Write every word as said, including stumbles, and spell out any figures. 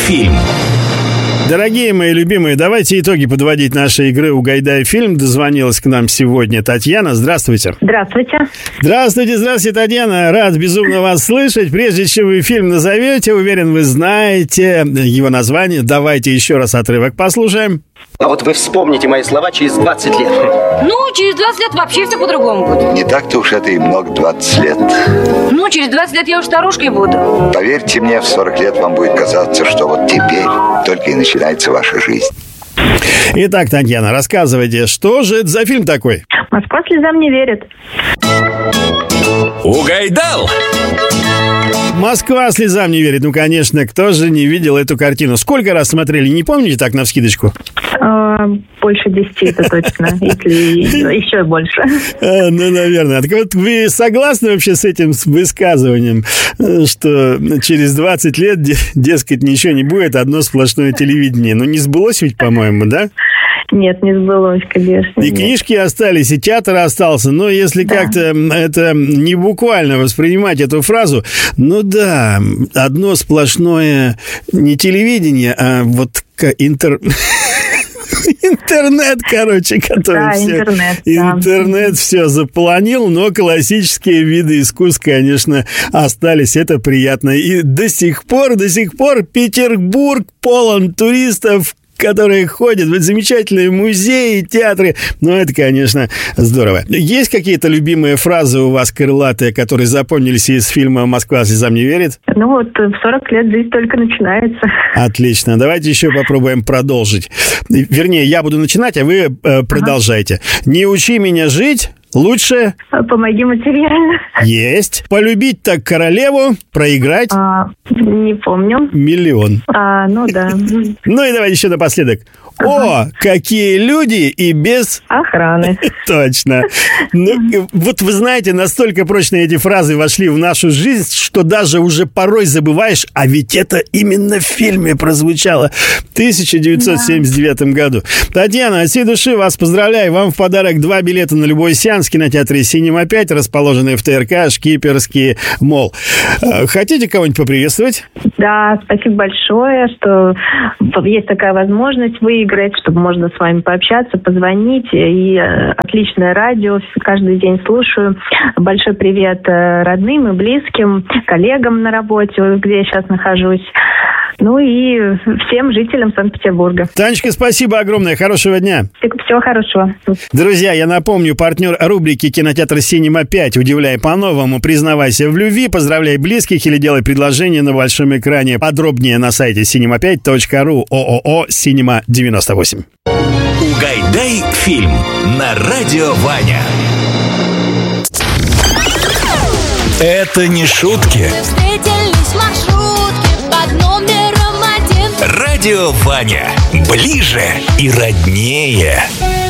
фильм. Дорогие мои любимые, давайте итоги подводить нашей игры «Угадай фильм». Дозвонилась к нам сегодня Татьяна. Здравствуйте. Здравствуйте. Здравствуйте, здравствуйте, Татьяна. Рад безумно вас слышать. Прежде чем вы фильм назовете, уверен, вы знаете его название. Давайте еще раз отрывок послушаем. А вот вы вспомните мои слова через двадцать лет. Ну, через двадцать лет вообще все по-другому будет. Не так-то уж это и много, двадцать лет. Ну, через двадцать лет я уж старушкой буду. Поверьте мне, в сорок лет вам будет казаться, что вот теперь только и начинается ваша жизнь. Итак, Татьяна, рассказывайте, что же это за фильм такой? «Москва слезам не верит». Угайдал! «Москва слезам не верит». Ну, конечно, кто же не видел эту картину? Сколько раз смотрели, не помните так навскидочку? А, больше десяти, это точно. Если еще больше. А, ну, наверное. Так вот, вы согласны вообще с этим высказыванием, что через двадцать лет, дескать, ничего не будет, одно сплошное телевидение? Ну, не сбылось ведь, по-моему, да? Нет, не сбылось, конечно. И нет. книжки остались, и театр остался. Но если да. как-то это не буквально воспринимать эту фразу, ну да, одно сплошное не телевидение, а вот интер... интернет, короче, который да, все... интернет, интернет да. все заполонил, но классические виды искусств, конечно, остались. Это приятно. И до сих пор, до сих пор Петербург полон туристов, которые ходят в замечательные музеи, театры. Ну, это, конечно, здорово. Есть какие-то любимые фразы у вас крылатые, которые запомнились из фильма «Москва слезам не верит»? Ну, вот в сорок лет жизнь только начинается. Отлично. Давайте еще попробуем продолжить. Вернее, я буду начинать, а вы э, продолжайте. Ага. «Не учи меня жить». Лучше... Помоги материально. Есть. Полюбить так королеву, проиграть... А, не помню. Миллион. А, ну да. Ну и давай еще напоследок. Ага. О, какие люди и без... охраны. Точно. Ну, вот вы знаете, настолько прочно эти фразы вошли в нашу жизнь, что даже уже порой забываешь, а ведь это именно в фильме прозвучало в тысяча девятьсот семьдесят девятом да. году. Татьяна, от всей души вас поздравляю. Вам в подарок два билета на любой сеанс в кинотеатре «Синема пять», расположенный в ТРК «Шкиперский молл». Хотите кого-нибудь поприветствовать? Да, спасибо большое, что есть такая возможность выиграть, чтобы можно с вами пообщаться, позвонить. И отличное радио, каждый день слушаю. Большой привет родным и близким, коллегам на работе, где я сейчас нахожусь. Ну и всем жителям Санкт-Петербурга. Танечка, спасибо огромное. Хорошего дня. Всего хорошего. Друзья, я напомню, партнер рубрики «Кинотеатр Синема пять». Удивляй по-новому, признавайся в любви, поздравляй близких или делай предложение на большом экране. Подробнее на сайте синема пять точка ру. ООО «Синема девяносто восемь». Угайдай фильм на радио Ваня. Это не шутки. Радио Ваня. Ближе и роднее.